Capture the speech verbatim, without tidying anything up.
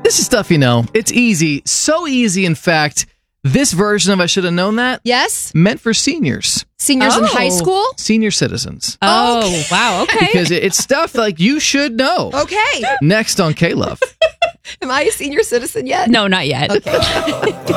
This is stuff you know. It's easy. So easy, in fact, this version of I Should Have Known That Yes. meant for seniors. Seniors in Oh. high school? Senior citizens. Oh, Okay. wow. Okay. Because it- it's stuff like you should know. Okay. Next on K-Love. Am I a senior citizen yet? No, not yet. Okay.